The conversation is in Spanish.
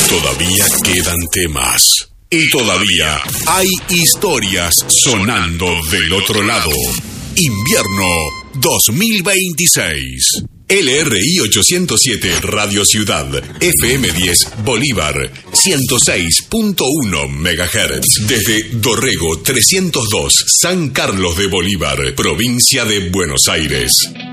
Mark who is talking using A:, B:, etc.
A: Todavía quedan temas. Y todavía hay historias sonando del otro lado. Invierno 2026. LRI 807 Radio Ciudad, FM 10 Bolívar, 106.1 MHz. Desde Dorrego 302, San Carlos de Bolívar, provincia de Buenos Aires.